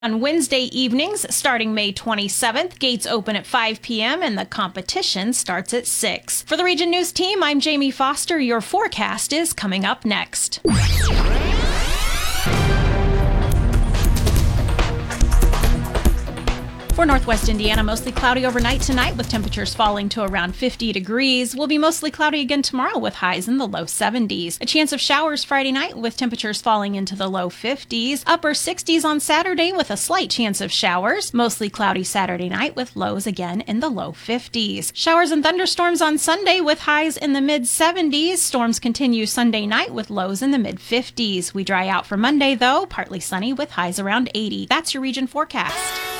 On Wednesday evenings, starting May 27th, gates open at 5 p.m. and the competition starts at 6. For the Region News team, I'm Jamie Foster. Your forecast is coming up next. For Northwest Indiana, mostly cloudy overnight tonight with temperatures falling to around 50 degrees. Will be mostly cloudy again tomorrow with highs in the low 70s. A chance of showers Friday night with temperatures falling into the low 50s. Upper 60s on Saturday with a slight chance of showers. Mostly cloudy Saturday night with lows again in the low 50s. Showers and thunderstorms on Sunday with highs in the mid 70s. Storms continue Sunday night with lows in the mid 50s. We dry out for Monday though, partly sunny with highs around 80. That's your region forecast.